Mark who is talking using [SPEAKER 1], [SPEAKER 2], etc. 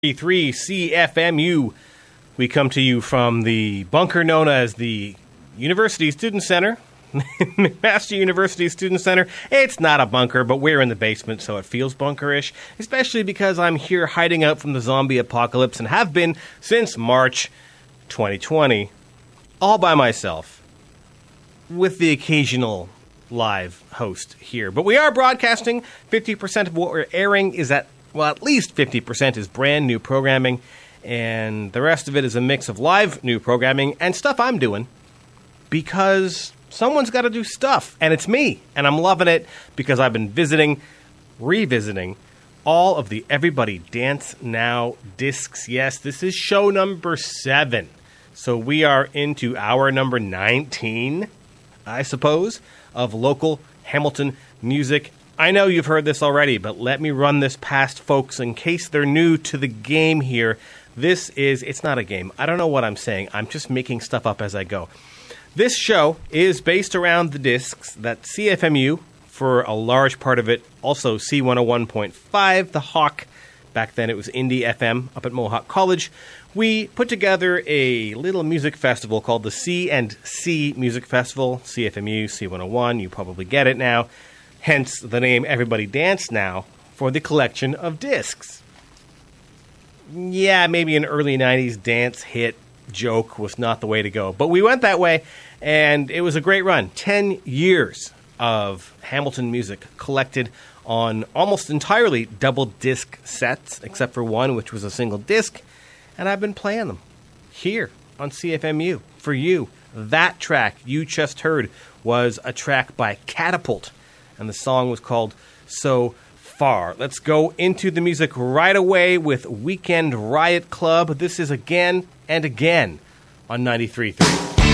[SPEAKER 1] 93 CFMU. We come to you from the bunker known as the University Student Center. McMaster University Student Center. It's not a bunker, but we're in the basement, so it feels bunkerish, especially because I'm here hiding out from the zombie apocalypse and have been since March 2020, all by myself, with the occasional live host here. But we are broadcasting. 50% of what we're airing is at least 50% is brand new programming, and the rest of it is a mix of live new programming and stuff I'm doing because someone's got to do stuff, and it's me, and I'm loving it because I've been revisiting all of the Everybody Dance Now discs. Yes, this is show number 7, so we are into hour number 19, I suppose, of local Hamilton music. I know you've heard this already, but let me run this past folks in case they're new to the game here. It's not a game. I don't know what I'm saying. I'm just making stuff up as I go. This show is based around the discs that CFMU, for a large part of it, also C101.5, the Hawk. Back then it was Indie FM up at Mohawk College. We put together a little music festival called the C&C Music Festival, CFMU, C101. You probably get it now. Hence the name Everybody Dance Now for the collection of discs. Yeah, maybe an early 90s dance hit joke was not the way to go. But we went that way, and it was a great run. 10 years of Hamilton music collected on almost entirely double disc sets, except for one, which was a single disc. And I've been playing them here on CFMU for you. That track you just heard was a track by Catapult, and the song was called So Far. Let's go into the music right away with Weekend Riot Club. This is Again and Again on 93.3.